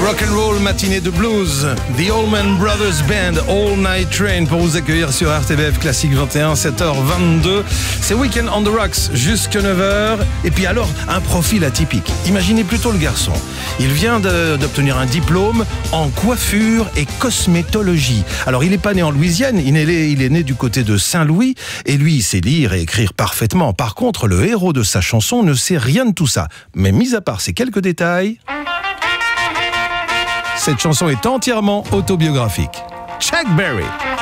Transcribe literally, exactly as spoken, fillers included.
Rock'n'roll matinée de blues, The Allman Brothers Band, All Night Train pour vous accueillir sur R T B F Classique vingt et un, sept heures vingt-deux. C'est Weekend on the Rocks jusque neuf heures. Et puis alors, un profil atypique. Imaginez plutôt le garçon. Il vient de, d'obtenir un diplôme en coiffure et cosmétologie. Alors, il n'est pas né en Louisiane, il est, il est né du côté de Saint-Louis. Et lui, il sait lire et écrire parfaitement. Par contre, le héros de sa chanson ne sait rien de tout ça. Mais mis à part ces quelques détails... Cette chanson est entièrement autobiographique. Chuck Berry.